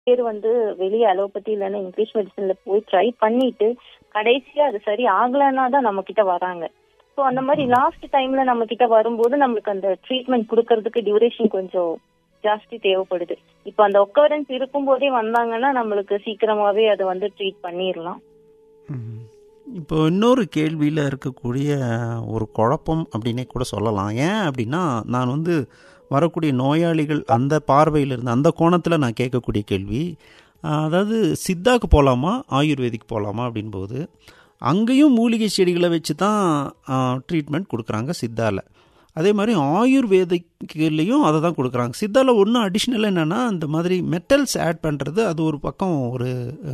பேர் வெளியே அலோபதி இல்லைன்னா இங்கிலீஷ் மெடிசன்ல போய் ட்ரை பண்ணிட்டு கடைசியா அது சரி ஆகலன்னா தான் நம்ம கிட்ட வராங்க. ஸோ அந்த மாதிரி லாஸ்ட் டைம்ல நம்ம கிட்ட வரும்போது நம்மளுக்கு அந்த ட்ரீட்மெண்ட் கொடுக்கறதுக்கு டியூரேஷன் கொஞ்சம் ஜாஸ்தி தேவைப்படுது. இப்போ அந்த ஒக்கரன்ஸ் இருக்கும் போதே வந்தாங்கன்னா நம்மளுக்கு சீக்கிரமாவே அதை ட்ரீட் பண்ணிடலாம். இப்போ இன்னொரு கேள்வியில் இருக்கக்கூடிய ஒரு குழப்பம் அப்படின்னே கூட சொல்லலாம். ஏன் அப்படின்னா, நான் வரக்கூடிய நோயாளிகள் அந்த பார்வையிலிருந்து அந்த கோணத்தில் நான் கேட்கக்கூடிய கேள்வி, அதாவது சித்தாக்கு போகலாமா ஆயுர்வேதிக் போகலாமா அப்படின்போது அங்கேயும் மூலிகை செடிகளை வச்சு தான் ட்ரீட்மெண்ட் கொடுக்குறாங்க சித்தாவில். அதே மாதிரி ஆயுர்வேதிக்லேயும் அதை தான் கொடுக்குறாங்க. சித்தாவில் ஒன்றும் அடிஷ்னலாக என்னென்னா, இந்த மாதிரி மெட்டல்ஸ் ஆட் பண்ணுறது அது ஒரு பக்கம் ஒரு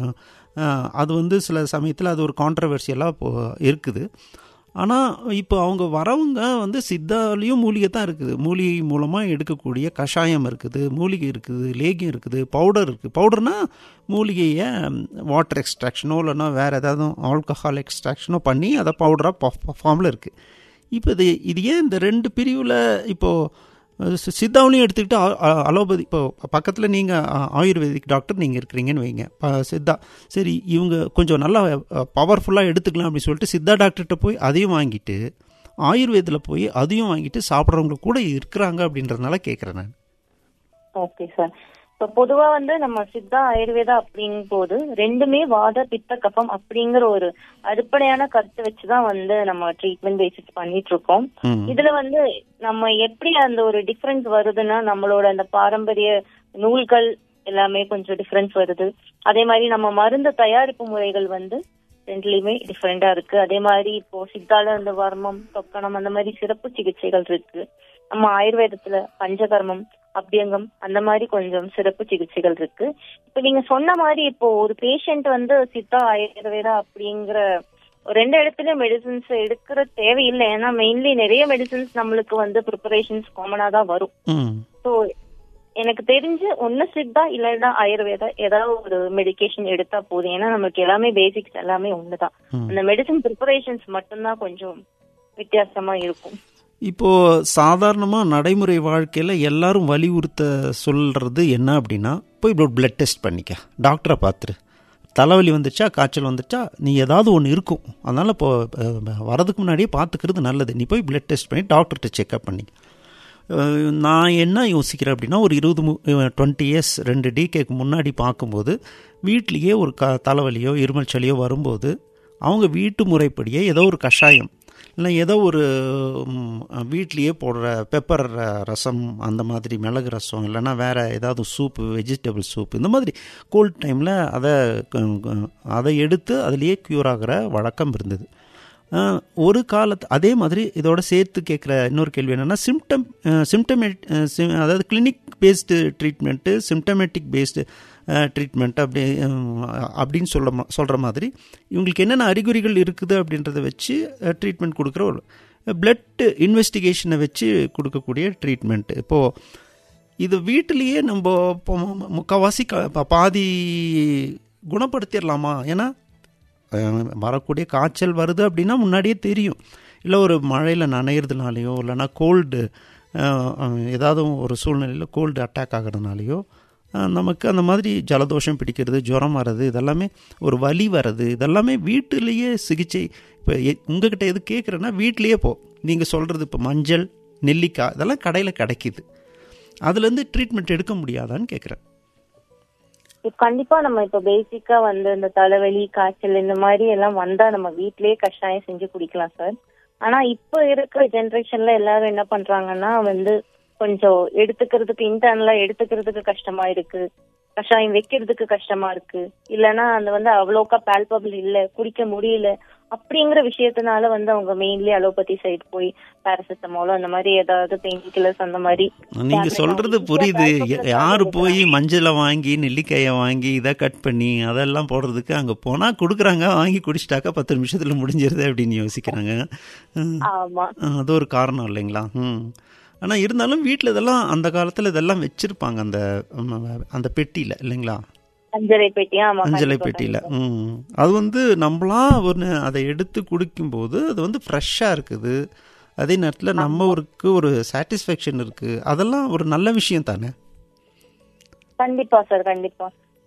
அது சில சமயத்தில் அது ஒரு கான்ட்ரவர்சியலாக இருக்குது. ஆனால் இப்போ அவங்க வரவங்க சித்தாலையும் மூலிகை தான் இருக்குது. மூலிகை மூலமாக எடுக்கக்கூடிய கஷாயம் இருக்குது, மூலிகை இருக்குது, லேகியம் இருக்குது, பவுடர் இருக்குது. பவுடர்னால் மூலிகையை வாட்டர் எக்ஸ்ட்ராக்ஷனோ இல்லைன்னா வேறு ஏதாவது ஆல்கஹால் எக்ஸ்ட்ராக்ஷனோ பண்ணி அதை பவுடராக ஃபார்மில் இருக்குது. இப்போ இது ஏன் இந்த ரெண்டு பிரிவில் இப்போது சித்தாவிலையும் எடுத்துக்கிட்டு அலோபதி, இப்போ பக்கத்தில் நீங்கள் ஆயுர்வேதிக் டாக்டர் நீங்கள் இருக்கிறீங்கன்னு வைங்க, சித்தா சரி இவங்க கொஞ்சம் நல்லா பவர்ஃபுல்லாக எடுத்துக்கலாம் அப்படின்னு சொல்லிட்டு சித்தா டாக்டர்கிட்ட போய் அதையும் வாங்கிட்டு ஆயுர்வேதில் போய் அதையும் வாங்கிட்டு சாப்பிட்றவங்க கூட இருக்கிறாங்க அப்படின்றதுனால கேட்குறேன் நான். Okay sir. இப்போ பொதுவாக நம்ம சித்தா ஆயுர்வேதா அப்படிங்கும் போது ரெண்டுமே வாத பித்த கஃபம் அப்படிங்கிற ஒரு அடிப்படையான கருத்தை வச்சுதான் நம்ம ட்ரீட்மெண்ட் பேசிஸ் பண்ணிட்டு இருக்கோம். இதுல நம்ம எப்படி அந்த ஒரு டிஃபரன்ஸ் வருதுன்னா, நம்மளோட அந்த பாரம்பரிய நூல்கள் எல்லாமே கொஞ்சம் டிஃபரன்ஸ் வருது. அதே மாதிரி நம்ம மருந்து தயாரிப்பு முறைகள் ரெண்டுலயுமே டிஃபரெண்டா இருக்கு. அதே மாதிரி இப்போ சித்தால அந்த வர்மம், தொக்கணம் அந்த மாதிரி சிறப்பு சிகிச்சைகள் இருக்கு. நம்ம ஆயுர்வேதத்துல பஞ்சகர்மம், அபியங்கம் அந்த மாதிரி கொஞ்சம் சிறப்பு சிகிச்சைகள் இருக்கு. இப்ப நீங்க சொன்ன மாதிரி இப்போ ஒரு பேஷண்ட் சித்தா ஆயுர்வேதா அப்படிங்கிற ரெண்டு இடத்துல மெடிசின்ஸ் எடுக்கிற தேவையில்லை. ஏன்னா மெயின்லி நிறைய மெடிசின்ஸ் நம்மளுக்கு ப்ரிப்பரேஷன்ஸ் காமனா தான் வரும். ஸோ எனக்கு தெரிஞ்சு ஒன்னு சித்தா இல்லைன்னா ஆயுர்வேதா ஏதாவது ஒரு மெடிகேஷன் எடுத்தா போதும். ஏன்னா நமக்கு எல்லாமே பேசிக்ஸ் எல்லாமே ஒண்ணுதான். அந்த மெடிசின் ப்ரிப்பரேஷன்ஸ் மட்டும்தான் கொஞ்சம் வித்தியாசமா இருக்கும். இப்போது சாதாரணமாக நடைமுறை வாழ்க்கையில் எல்லாரும் வலியுறுத்த சொல்கிறது என்ன அப்படின்னா, போய் பிளட் டெஸ்ட் பண்ணிக்க, டாக்டரை பார்த்துரு, தலைவலி வந்துச்சா காய்ச்சல் வந்துச்சா நீ ஏதாவது ஒன்று இருக்கும், அதனால் இப்போ வரதுக்கு முன்னாடியே பார்த்துக்கிறது நல்லது, நீ போய் பிளட் டெஸ்ட் பண்ணி டாக்டர்கிட்ட செக்அப் பண்ணி. நான் என்ன யோசிக்கிறேன் அப்படின்னா, ஒரு 20 இயர்ஸ் 2 டிகேக்கு முன்னாடி பார்க்கும்போது வீட்லேயே ஒரு தலைவலியோ இருமல் சளியோ வரும்போது அவங்க வீட்டு முறைப்படியே ஏதோ ஒரு கஷாயம் இல்லை ஏதோ ஒரு வீட்லேயே போடுற பெப்பர் ரசம், அந்த மாதிரி மிளகு ரசம், இல்லைன்னா வேறு ஏதாவது சூப்பு, வெஜிடபிள் சூப், இந்த மாதிரி கோல்ட் டைமில் அதை எடுத்து அதுலேயே க்யூர் ஆகிற வழக்கம் இருந்தது ஒரு காலத்து. அதே மாதிரி இதோட சேர்த்து கேட்குற இன்னொரு கேள்வி என்னென்னா, அதாவது clinic based treatment, symptomatic based treatment அப்படின்னு சொல்கிற மாதிரி இவங்களுக்கு என்னென்ன அறிகுறிகள் இருக்குது அப்படின்றத வச்சு ட்ரீட்மெண்ட் கொடுக்குற ஒரு பிளட் இன்வெஸ்டிகேஷனை வச்சு கொடுக்கக்கூடிய ட்ரீட்மெண்ட்டு. இப்போது இது வீட்டிலையே நம்ம முக்கால்வாசி பாதி குணப்படுத்திடலாமா? ஏன்னா வரக்கூடிய காய்ச்சல் வருது அப்படின்னா முன்னாடியே தெரியும், இல்லை ஒரு மழையில் நனையிறதுனாலையோ இல்லைனா கோல்டு ஏதாவது ஒரு சூழ்நிலையில் கோல்டு அட்டாக் ஆகிறதுனாலையோ நமக்கு அந்த மாதிரி ஜலதோஷம் பிடிக்கிறது, ஜுரம் வர்றது, இதெல்லாமே ஒரு வலி வர்றது, இதெல்லாமே வீட்டிலேயே சிகிச்சை. இப்போ உங்ககிட்ட எது கேட்குறேன்னா, வீட்டிலையே நீங்கள் சொல்கிறது இப்போ மஞ்சள், நெல்லிக்காய் இதெல்லாம் கடையில் கிடைக்கிது, அதுலேருந்து ட்ரீட்மெண்ட் எடுக்க முடியாதான்னு கேட்குறேன். கண்டிப்பா நம்ம இப்ப பேசிக்கா இந்த தலைவலி காய்ச்சல் இந்த மாதிரி எல்லாம் வந்தா நம்ம வீட்லயே கஷாயம் செஞ்சு குடிக்கலாம் சார். ஆனா இப்ப இருக்கிற ஜெனரேஷன்ல எல்லாரும் என்ன பண்றாங்கன்னா கொஞ்சம் எடுத்துக்கிறதுக்கு இன்டர்னலா எடுத்துக்கிறதுக்கு கஷ்டமா இருக்கு, கஷாயம் வைக்கிறதுக்கு கஷ்டமா இருக்கு, இல்லைன்னா அந்த அவ்வளோக்கா பால்பபிள் இல்ல, குடிக்க முடியல அப்படிங்கிற விஷயத்தினால அவங்க மெயின்லி அலோபதி சைடு போய் பாராசிட்டமாலோ அந்த மாதிரி ஏதாவது பெயின் கில்லர்ஸ் அந்த மாதிரி. நீங்க சொல்றது புரியுது. யாரு போய் மஞ்சளை வாங்கி நெல்லிக்காயை வாங்கி இதை கட் பண்ணி அதெல்லாம் போடுறதுக்கு அங்க போனா கொடுக்குறாங்க, வாங்கி குடிச்சிட்டாக்கா 10 நிமிஷத்துல முடிஞ்சிருது அப்படின்னு யோசிக்கிறாங்க. அது ஒரு காரணம் இல்லைங்களா? ஆனால் இருந்தாலும் வீட்டில் இதெல்லாம் அந்த காலத்தில் இதெல்லாம் வச்சுருப்பாங்க அந்த பெட்டியில், இல்லைங்களா? அஞ்சலை பெட்டியில். அது நம்மளா அதை எடுத்து குடிக்கும்போது அது ஃப்ரெஷ்ஷாக இருக்குது, அதே நேரத்தில் நம்ம ஒரு சாட்டிஸ்ஃபேக்ஷன் இருக்குது, அதெல்லாம் ஒரு நல்ல விஷயம் தானே? கண்டிப்பா சார், கண்டிப்பா.